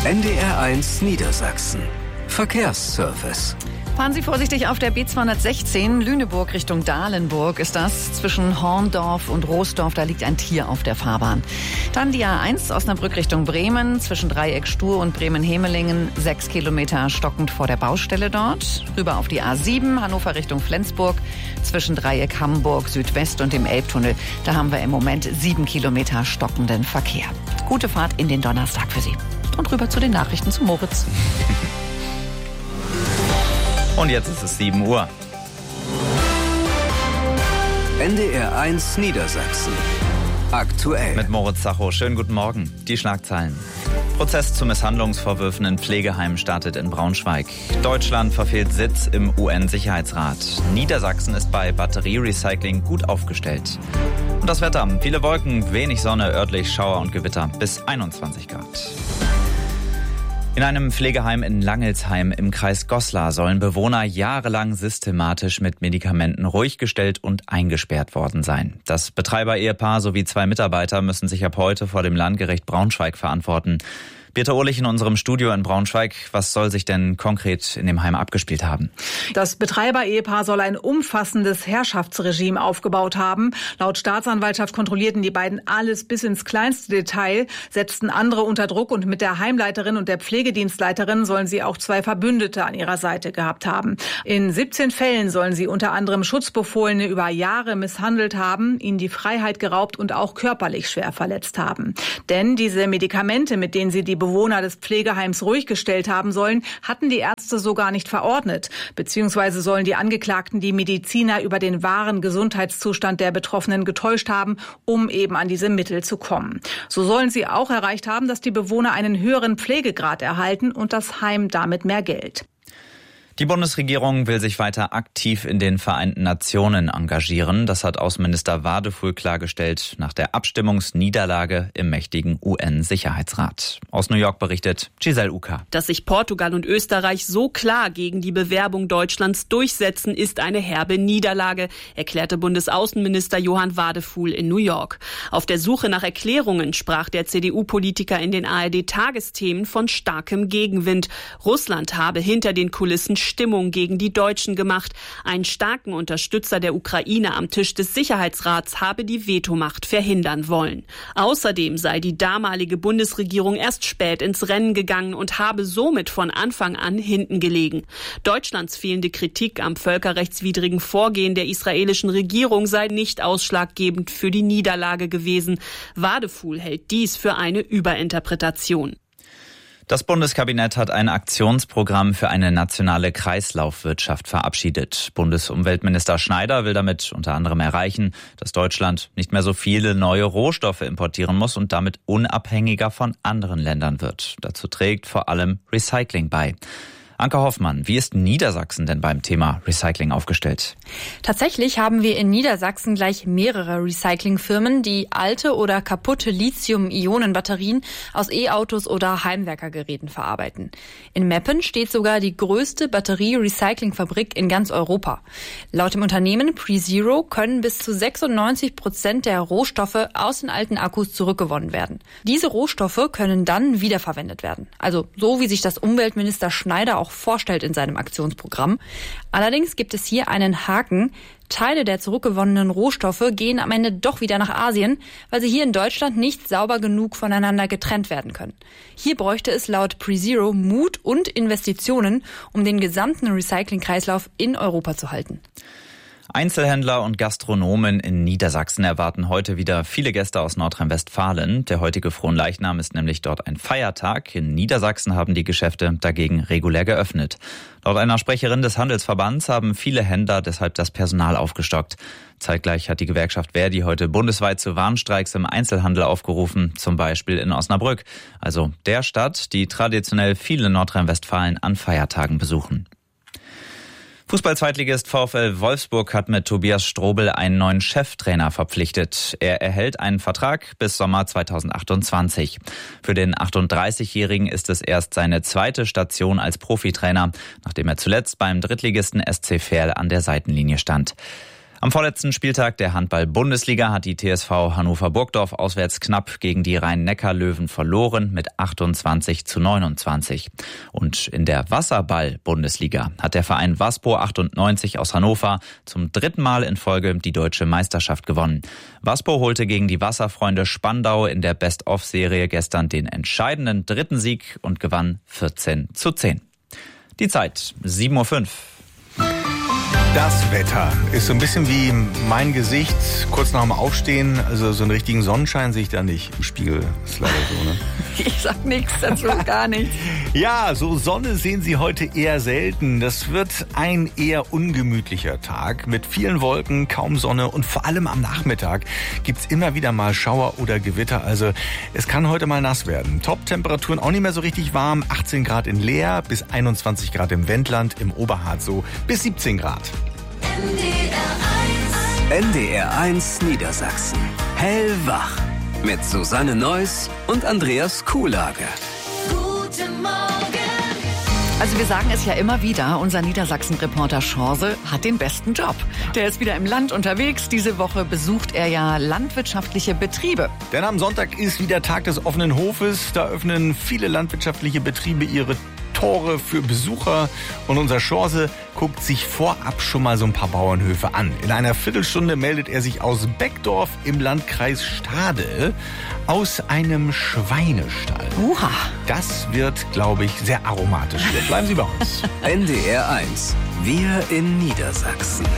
NDR1 Niedersachsen. Verkehrsservice. Fahren Sie vorsichtig auf der B216, Lüneburg Richtung Dahlenburg ist das. Zwischen Horndorf und Roosdorf, da liegt ein Tier auf der Fahrbahn. Dann die A1, Osnabrück Richtung Bremen, zwischen Dreieck Stur und Bremen-Hemelingen, 6 Kilometer stockend vor der Baustelle dort. Rüber auf die A7, Hannover Richtung Flensburg, zwischen Dreieck Hamburg Südwest und dem Elbtunnel. Da haben wir im Moment 7 Kilometer stockenden Verkehr. Gute Fahrt in den Donnerstag für Sie. Und rüber zu den Nachrichten zu Moritz. Und jetzt ist es 7 Uhr. NDR1 Niedersachsen. Aktuell. Mit Moritz Sacho. Schönen guten Morgen. Die Schlagzeilen. Prozess zu Misshandlungsvorwürfen in Pflegeheimen startet in Braunschweig. Deutschland verfehlt Sitz im UN-Sicherheitsrat. Niedersachsen ist bei Batterierecycling gut aufgestellt. Und das Wetter. Viele Wolken, wenig Sonne, örtlich Schauer und Gewitter. Bis 21 Grad. In einem Pflegeheim in Langelsheim im Kreis Goslar sollen Bewohner jahrelang systematisch mit Medikamenten ruhig gestellt und eingesperrt worden sein. Das Betreiber-Ehepaar sowie 2 Mitarbeiter müssen sich ab heute vor dem Landgericht Braunschweig verantworten. Birte Ohlich in unserem Studio in Braunschweig. Was soll sich denn konkret in dem Heim abgespielt haben? Das Betreiber-Ehepaar soll ein umfassendes Herrschaftsregime aufgebaut haben. Laut Staatsanwaltschaft kontrollierten die beiden alles bis ins kleinste Detail, setzten andere unter Druck und mit der Heimleiterin und der Pflegedienstleiterin sollen sie auch 2 Verbündete an ihrer Seite gehabt haben. In 17 Fällen sollen sie unter anderem Schutzbefohlene über Jahre misshandelt haben, ihnen die Freiheit geraubt und auch körperlich schwer verletzt haben. Denn diese Medikamente, mit denen sie die Bewohner des Pflegeheims ruhig gestellt haben sollen, hatten die Ärzte so gar nicht verordnet. Beziehungsweise sollen die Angeklagten die Mediziner über den wahren Gesundheitszustand der Betroffenen getäuscht haben, um eben an diese Mittel zu kommen. So sollen sie auch erreicht haben, dass die Bewohner einen höheren Pflegegrad erhalten und das Heim damit mehr Geld. Die Bundesregierung will sich weiter aktiv in den Vereinten Nationen engagieren. Das hat Außenminister Wadefuhl klargestellt nach der Abstimmungsniederlage im mächtigen UN-Sicherheitsrat. Aus New York berichtet Giselle Uka. Dass sich Portugal und Österreich so klar gegen die Bewerbung Deutschlands durchsetzen, ist eine herbe Niederlage, erklärte Bundesaußenminister Johann Wadefuhl in New York. Auf der Suche nach Erklärungen sprach der CDU-Politiker in den ARD-Tagesthemen von starkem Gegenwind. Russland habe hinter den Kulissen Stimmung gegen die Deutschen gemacht. Einen starken Unterstützer der Ukraine am Tisch des Sicherheitsrats habe die Vetomacht verhindern wollen. Außerdem sei die damalige Bundesregierung erst spät ins Rennen gegangen und habe somit von Anfang an hinten gelegen. Deutschlands fehlende Kritik am völkerrechtswidrigen Vorgehen der israelischen Regierung sei nicht ausschlaggebend für die Niederlage gewesen. Wadefuhl hält dies für eine Überinterpretation. Das Bundeskabinett hat ein Aktionsprogramm für eine nationale Kreislaufwirtschaft verabschiedet. Bundesumweltminister Schneider will damit unter anderem erreichen, dass Deutschland nicht mehr so viele neue Rohstoffe importieren muss und damit unabhängiger von anderen Ländern wird. Dazu trägt vor allem Recycling bei. Anke Hoffmann, wie ist Niedersachsen denn beim Thema Recycling aufgestellt? Tatsächlich haben wir in Niedersachsen gleich mehrere Recyclingfirmen, die alte oder kaputte Lithium-Ionen-Batterien aus E-Autos oder Heimwerkergeräten verarbeiten. In Meppen steht sogar die größte Batterie-Recyclingfabrik in ganz Europa. Laut dem Unternehmen PreZero können bis zu 96% der Rohstoffe aus den alten Akkus zurückgewonnen werden. Diese Rohstoffe können dann wiederverwendet werden. Also so, wie sich das Umweltminister Schneider auch vorstellt in seinem Aktionsprogramm. Allerdings gibt es hier einen Haken. Teile der zurückgewonnenen Rohstoffe gehen am Ende doch wieder nach Asien, weil sie hier in Deutschland nicht sauber genug voneinander getrennt werden können. Hier bräuchte es laut PreZero Mut und Investitionen, um den gesamten Recyclingkreislauf in Europa zu halten. Einzelhändler und Gastronomen in Niedersachsen erwarten heute wieder viele Gäste aus Nordrhein-Westfalen. Der heutige Fronleichnam ist nämlich dort ein Feiertag. In Niedersachsen haben die Geschäfte dagegen regulär geöffnet. Laut einer Sprecherin des Handelsverbands haben viele Händler deshalb das Personal aufgestockt. Zeitgleich hat die Gewerkschaft Verdi heute bundesweit zu Warnstreiks im Einzelhandel aufgerufen, zum Beispiel in Osnabrück, also der Stadt, die traditionell viele Nordrhein-Westfalen an Feiertagen besuchen. Fußball-Zweitligist VfL Wolfsburg hat mit Tobias Strobel einen neuen Cheftrainer verpflichtet. Er erhält einen Vertrag bis Sommer 2028. Für den 38-Jährigen ist es erst seine zweite Station als Profitrainer, nachdem er zuletzt beim Drittligisten SC Verl an der Seitenlinie stand. Am vorletzten Spieltag der Handball-Bundesliga hat die TSV Hannover-Burgdorf auswärts knapp gegen die Rhein-Neckar-Löwen verloren mit 28:29. Und in der Wasserball-Bundesliga hat der Verein Waspo 98 aus Hannover zum 3. Mal in Folge die deutsche Meisterschaft gewonnen. Waspo holte gegen die Wasserfreunde Spandau in der Best-of-Serie gestern den entscheidenden 3. Sieg und gewann 14:10. Die Zeit 7:05 Uhr. Das Wetter ist so ein bisschen wie mein Gesicht kurz nach dem Aufstehen. Also so einen richtigen Sonnenschein sehe ich da nicht im Spiegel. Ist leider so, ne? Ich sag nichts dazu, gar nichts. Ja, so Sonne sehen Sie heute eher selten. Das wird ein eher ungemütlicher Tag mit vielen Wolken, kaum Sonne und vor allem am Nachmittag gibt's immer wieder mal Schauer oder Gewitter. Also es kann heute mal nass werden. Top-Temperaturen auch nicht mehr so richtig warm. 18 Grad in Leer bis 21 Grad im Wendland, im Oberharz so bis 17 Grad. NDR 1 Niedersachsen. Hellwach. Mit Susanne Neuss und Andreas Kuhlage. Guten Morgen. Also wir sagen es ja immer wieder, unser Niedersachsen-Reporter Schorse hat den besten Job. Der ist wieder im Land unterwegs. Diese Woche besucht er ja landwirtschaftliche Betriebe. Denn am Sonntag ist wieder Tag des offenen Hofes. Da öffnen viele landwirtschaftliche Betriebe ihre Tore für Besucher und unser Schorse guckt sich vorab schon mal so ein paar Bauernhöfe an. In einer Viertelstunde meldet er sich aus Beckdorf im Landkreis Stade aus einem Schweinestall. Uha. Das wird, glaube ich, sehr aromatisch. Bleiben Sie bei uns. NDR 1. Wir in Niedersachsen.